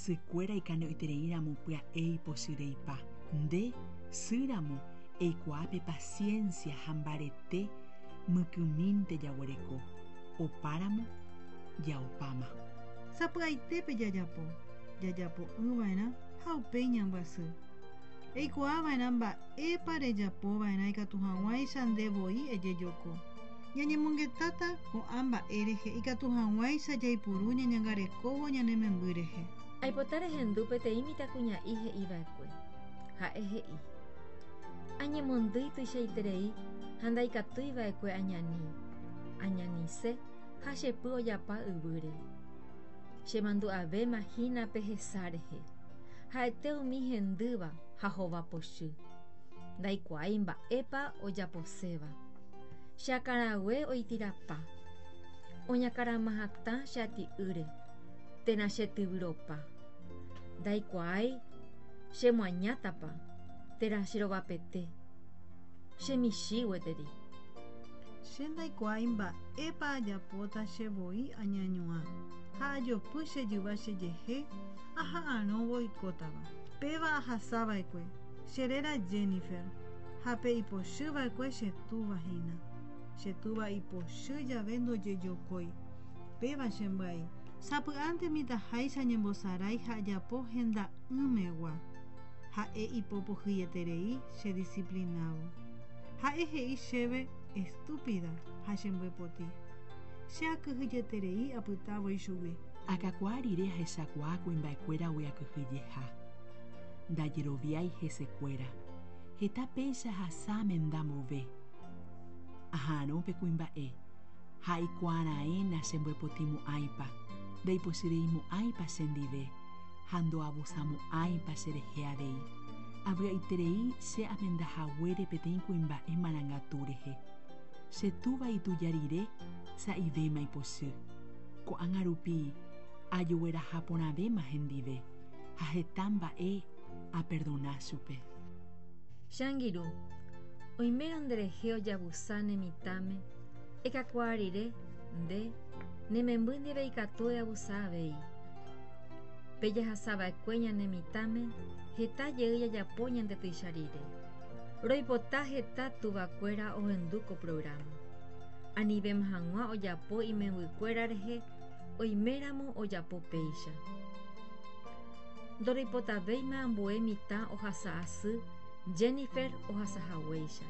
sykuéra ikane oitereíramo pya'e ipochýreipa. Nde sýramo eikuaape paciencia ha mbarete mykymínte jaguereko. Opáramo jaopáma. Sapy'aitépe jajapo yva'erã ha upéi ñambyasy. Eikuaava'erã mba'épa rejapova'erã ikatu hag̃uáicha ndevoi ejejoko. Ñañemongetáta ko'ã mba'e rehe ikatu hag̃uáicha jaipuru ñañangarekóvo ñane memby rehe. Aipota rehendu peteĩ mitãkuña'i he'iva'ekue. Ha'e he'i. Añemondýi tuichaiterei ha ndaikatuiva'ekue añanisẽ ha chepy ojapa yvýre. Chemandu'avémahína pe hesa rehe. Ha'ete umi hendýva ha hova pochy. Ndaikuaái mba'épa ojaposéva. Che akãrague oitirapa. Oñakarama hatã che ati'ýre. Térã che tyvyropa. Ndaikuaái chemoañátapa. Térã che rovapete. Chemichĩ gueteri. Che ndaikuaái mba'épa ajapóta chevoi añañuã ha ajopy chejyva chejehe aha'ãrõ voikótava. Péva ahasáva'ekue cheréra Jennifer ha pe ipochýva'ekue chetúvahína. Chetúva ipochy jave ndojejokói. Péva chembyai. Sapy'ánte mitãháicha ñembosarái ha ajapo henda'ỹmegua. Ha'e ipopohyeterei che disciplinado. Ha'e he'i chéve estúpida ha chembyepoti. Che akyhyjeterei apytávoi chugui. Akakuaa rire ahechakuaa kuimba'ekuéra oi akyhyjeha. Ndajeroviái hesekuéra. Heta péicha hasáme ndambove. Aha'ãrõ pe kuimba'e. Ha ikuaara'ẽna chembyepotĩmo'ãipa. Ndaipochyreimo'ãipa chendive. Ha ndoavusamo'ãipa cherehe avei. Avy'aiterei che amendahaguére peteĩ kuimba'e marangatu rehe. Chetúva ituja rire sa'ivéma ipochy. Ko'ág̃a rupi ajogueraha porãvéma hendive. Ha heta mba'e aperdona chupe. Che angirũ, oimérõ nderehe ojavusa nemitãme ekakuaa rire nde nememby ndive ikatu eavusa avei. Pejahasava'ekue ñanemitãme heta jey jajapo ñandetýicha rire. Roipota heta tuvakuéra ohendúko programa. Anivéma hag̃ua ojapo imembykuéra rehe oiméramo ojapo péicha. Ndoroipotavéima ambue mitã ohasa asy Jennifer ohasahaguéicha.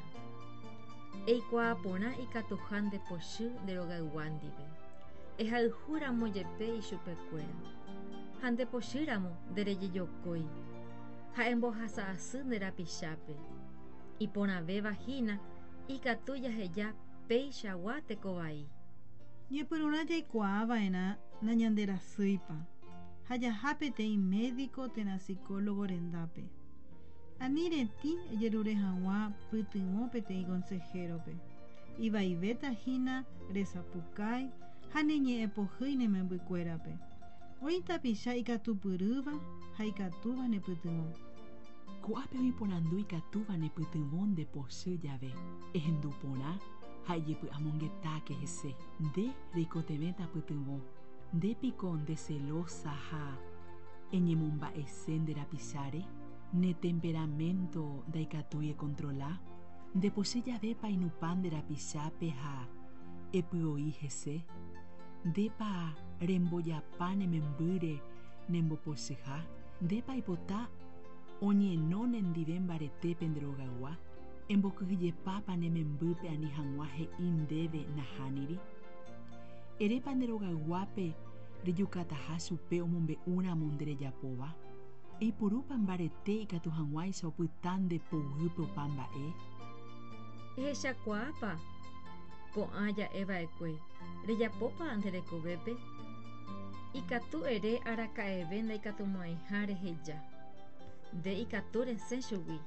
Eikuaa porã ikatuha ndepochy nderogayguá ndive. Ehayhúramo jepe ichupekuéra. Ha ndepochýramo nderejejokói. Ha embohasa asy nderapichápe. Iporãvévahína ikatu jaheja péichagua tekovai. Ñepyrũrã jaikuaava'erã nañanderasýipa ha jaha peteĩ médico térã psicólogo rendápe. Ani retĩ ejerure hag̃ua pytyvõ peteĩ consejerope. Ivaivétahína resapukái ha neñe'ẽpohýi nemembykuérape. Oĩ tapicha ikatupyrýva ha ikatúva nepytyvõ. Ko'ápe oiporandu ikatúva nepytyvõ ndepochy jave. Ehendu porã ha ejepy'amongetáke hese. Nde reikotevéta pytyvõ. Ndépiko nde celosa ha eñemomba'ese nderapicháre. Ne temperamento ndaikatúi ekontrola. Ndepochy javépa inupã nderapichápe ha epy'oi hese. Ndépa rembojapa nemembýre nembopochyha. Ndépa ipota oñeno nendive mbaretépe nderogagua. Embokyhyjepápa nemembýpe ani hag̃ua he'i ndéve nahániri. Erépa nderogaguápe rejukataha chupe omombe'úramo nderejapóva. Eipurúpa mbarete ikatu hag̃uáicha opyta ndepoyýpe opa mba'e. Ehechakuaápa ko'ã ja'eva'ekue rejapópa nderekovépe. Ikatu ere araka'eve ndaikatumo'ãiha reheja. Nde ikatu resẽ chugui.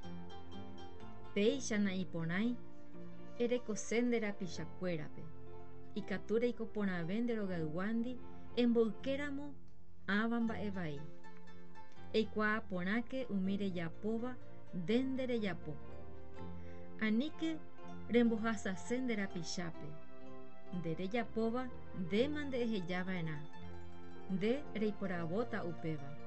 Péichana iporãi erekose nderapichakuérape. Ikatu reiko porãve nderogayguándi emboykéramo ãva mba'e vai. Eikuaa porãke umi rejapóva nde nderejapo. Aníke rembohasase nderapichápe. Nde rejapóva ndéma nde'ehejava'erã. Nde reiporavóta upéva.